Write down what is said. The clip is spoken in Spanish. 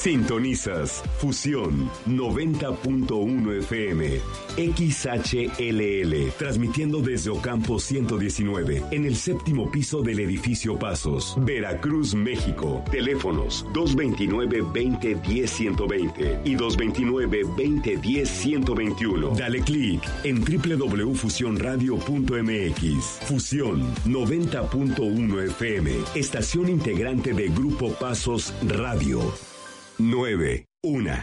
Sintonizas Fusión 90.1 FM, XHLL, transmitiendo desde Ocampo 119, en el séptimo piso del edificio Pasos, Veracruz, México. Teléfonos 229-2010-120 y 229-2010-121. Dale clic en www.fusionradio.mx. Fusión 90.1 FM, estación integrante de Grupo Pasos Radio. 9, 1.